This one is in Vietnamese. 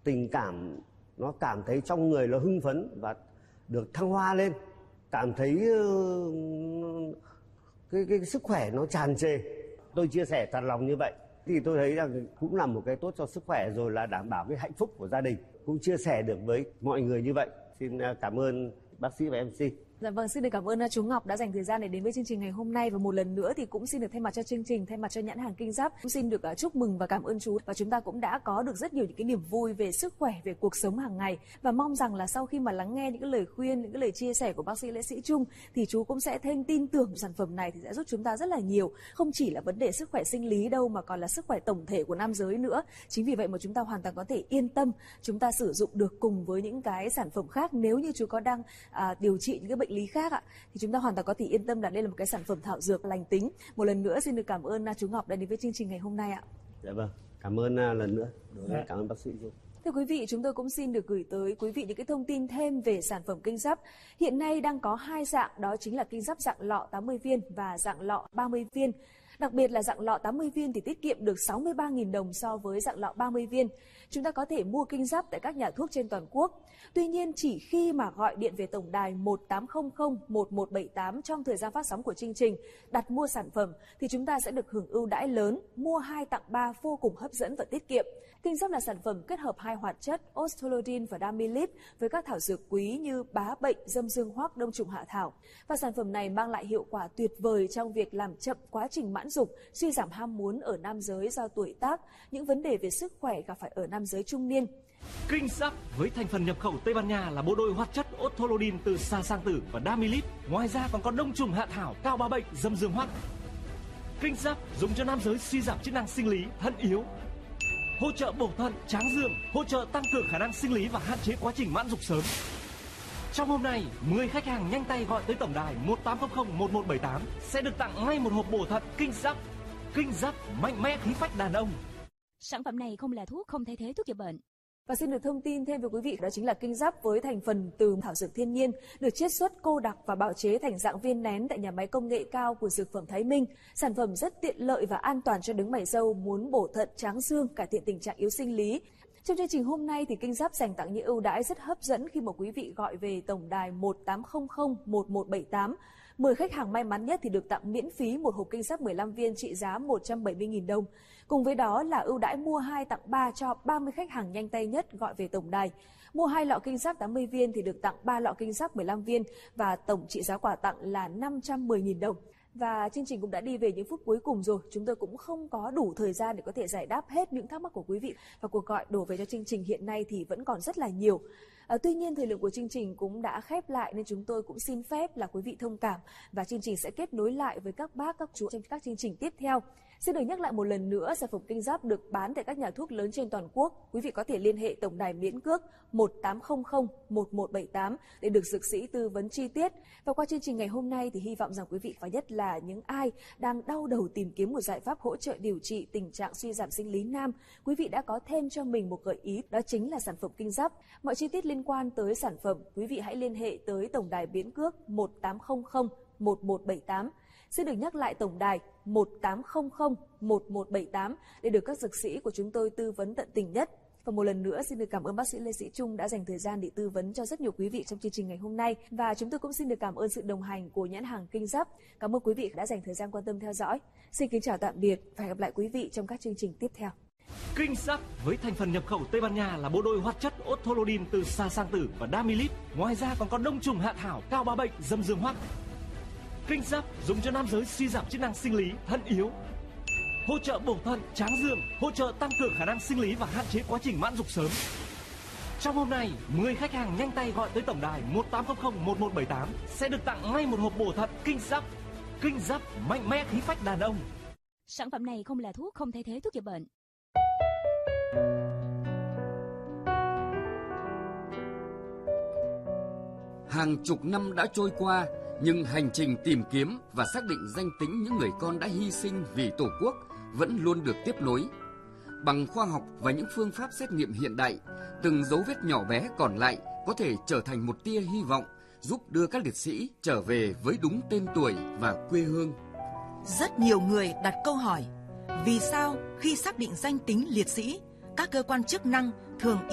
tình cảm, nó cảm thấy trong người nó hưng phấn và được thăng hoa lên, cảm thấy cái sức khỏe nó tràn trề. Tôi chia sẻ thật lòng như vậy thì tôi thấy rằng cũng là một cái tốt cho sức khỏe, rồi là đảm bảo cái hạnh phúc của gia đình, cũng chia sẻ được với mọi người như vậy. Xin cảm ơn bác sĩ và MC. Dạ vâng, xin được cảm ơn chú Ngọc đã dành thời gian để đến với chương trình ngày hôm nay, và một lần nữa thì cũng xin được thay mặt cho chương trình, thay mặt cho nhãn hàng Kinh Giáp cũng xin được chúc mừng và cảm ơn chú. Và chúng ta cũng đã có được rất nhiều những cái niềm vui về sức khỏe, về cuộc sống hàng ngày, và mong rằng là sau khi mà lắng nghe những cái lời khuyên, những cái lời chia sẻ của bác sĩ Lê Sĩ Trung thì chú cũng sẽ thêm tin tưởng sản phẩm này thì sẽ giúp chúng ta rất là nhiều, không chỉ là vấn đề sức khỏe sinh lý đâu mà còn là sức khỏe tổng thể của nam giới nữa. Chính vì vậy mà chúng ta hoàn toàn có thể yên tâm chúng ta sử dụng được cùng với những cái sản phẩm khác. Nếu như chú có đang điều trị những cái bệnh lý khác thì chúng ta hoàn toàn có thể yên tâm là đây là một cái sản phẩm thảo dược lành tính. Một lần nữa xin được cảm ơn chú Ngọc đã đến với chương trình ngày hôm nay ạ. Dạ vâng, cảm ơn lần nữa. Cảm ơn bác sĩ Dung. Thưa quý vị, chúng tôi cũng xin được gửi tới quý vị những cái thông tin thêm về sản phẩm Kinh Giáp. Hiện nay đang có 2 dạng, đó chính là Kinh Giáp dạng lọ 80 viên và dạng lọ 30 viên. Đặc biệt là dạng lọ 80 viên thì tiết kiệm được 63.000 đồng so với dạng lọ 30 viên. Chúng ta có thể mua Kinh Giáp tại các nhà thuốc trên toàn quốc. Tuy nhiên, chỉ khi mà gọi điện về tổng đài 1800 1178 trong thời gian phát sóng của chương trình đặt mua sản phẩm thì chúng ta sẽ được hưởng ưu đãi lớn, mua 2 tặng 3 vô cùng hấp dẫn và tiết kiệm. Kinh Giáp là sản phẩm kết hợp 2 hoạt chất Ostrolodin và Damilit với các thảo dược quý như bá bệnh, dâm dương hoắc, đông trùng hạ thảo. Và sản phẩm này mang lại hiệu quả tuyệt vời trong việc làm chậm quá trình mãn dục, suy giảm ham muốn ở nam giới do tuổi tác, những vấn đề về sức khỏe gặp phải ở nam giới trung niên. Kinh Giáp với thành phần nhập khẩu Tây Ban Nha là bộ đôi hoạt chất Ostrolodin từ sa sang tử và Damilit. Ngoài ra còn có đông trùng hạ thảo, cao bá bệnh, dâm dương hoắc. Kinh Giáp dùng cho nam giới suy giảm chức năng sinh lý, thận yếu, hỗ trợ bổ thận, tráng dương, hỗ trợ tăng cường khả năng sinh lý và hạn chế quá trình mãn dục sớm. Trong hôm nay, 10 khách hàng nhanh tay gọi tới tổng đài 1800 1178 sẽ được tặng ngay một hộp bổ thận Kinh Giáp. Kinh Giáp mạnh mẽ khí phách đàn ông. Sản phẩm này không là thuốc, không thay thế thuốc chữa bệnh. Và xin được thông tin thêm với quý vị, đó chính là Kinh Giáp với thành phần từ thảo dược thiên nhiên, được chiết xuất, cô đặc và bào chế thành dạng viên nén tại nhà máy công nghệ cao của Dược phẩm Thái Minh. Sản phẩm rất tiện lợi và an toàn cho đứng mày râu muốn bổ thận, tráng dương, cải thiện tình trạng yếu sinh lý. Trong chương trình hôm nay thì Kinh Giáp dành tặng những ưu đãi rất hấp dẫn khi mà quý vị gọi về tổng đài 1800 1178. 10 khách hàng may mắn nhất thì được tặng miễn phí một hộp Kinh Giáp 15 viên trị giá 170.000 đồng. Cùng với đó là ưu đãi mua 2 tặng 3 cho 30 khách hàng nhanh tay nhất gọi về tổng đài. Mua 2 lọ Kinh Giáp 80 viên thì được tặng 3 lọ Kinh Giáp 15 viên và tổng trị giá quà tặng là 510.000 đồng. Và chương trình cũng đã đi về những phút cuối cùng rồi. Chúng tôi cũng không có đủ thời gian để có thể giải đáp hết những thắc mắc của quý vị. Và cuộc gọi đổ về cho chương trình hiện nay thì vẫn còn rất là nhiều. Tuy nhiên thời lượng của chương trình cũng đã khép lại nên chúng tôi cũng xin phép là quý vị thông cảm và chương trình sẽ kết nối lại với các bác, các chú trong các chương trình tiếp theo. Xin được nhắc lại một lần nữa, sản phẩm Kinh Giáp được bán tại các nhà thuốc lớn trên toàn quốc. Quý vị có thể liên hệ tổng đài miễn cước 1800 1178 để được dược sĩ tư vấn chi tiết. Và qua chương trình ngày hôm nay thì hy vọng rằng quý vị và nhất là những ai đang đau đầu tìm kiếm một giải pháp hỗ trợ điều trị tình trạng suy giảm sinh lý nam, quý vị đã có thêm cho mình một gợi ý, đó chính là sản phẩm Kinh Giáp. Mọi chi tiết liên quan tới sản phẩm, quý vị hãy liên hệ tới tổng đài miễn cước 1800 1178. Xin được nhắc lại tổng đài 1800 1178 để được các dược sĩ của chúng tôi tư vấn tận tình nhất. Và một lần nữa xin được cảm ơn bác sĩ Lê Sĩ Trung đã dành thời gian để tư vấn cho rất nhiều quý vị trong chương trình ngày hôm nay. Và chúng tôi cũng xin được cảm ơn sự đồng hành của nhãn hàng Kinh Giáp. Cảm ơn quý vị đã dành thời gian quan tâm theo dõi. Xin kính chào tạm biệt và hẹn gặp lại quý vị trong các chương trình tiếp theo. Kinh Giáp với thành phần nhập khẩu Tây Ban Nha là bộ đôi hoạt chất Ostrolodin từ sa sang tử và Damilit. Ngoài ra còn có đông trùng hạ thảo, cao bá bệnh, dâm dương hoắc. Kinh Giáp dùng cho nam giới suy giảm chức năng sinh lý, thận yếu, hỗ trợ bổ thận, tráng dương, hỗ trợ tăng cường khả năng sinh lý và hạn chế quá trình mãn dục sớm. Trong hôm nay, 10 khách hàng nhanh tay gọi tới tổng đài 1800 1178 sẽ được tặng ngay một hộp bổ thận Kinh Giáp. Kinh Giáp mạnh mẽ khí phách đàn ông. Sản phẩm này không là thuốc, không thay thế thuốc chữa bệnh. Hàng chục năm đã trôi qua, nhưng hành trình tìm kiếm và xác định danh tính những người con đã hy sinh vì Tổ quốc vẫn luôn được tiếp nối. Bằng khoa học và những phương pháp xét nghiệm hiện đại, từng dấu vết nhỏ bé còn lại có thể trở thành một tia hy vọng, giúp đưa các liệt sĩ trở về với đúng tên tuổi và quê hương. Rất nhiều người đặt câu hỏi, vì sao khi xác định danh tính liệt sĩ, các cơ quan chức năng thường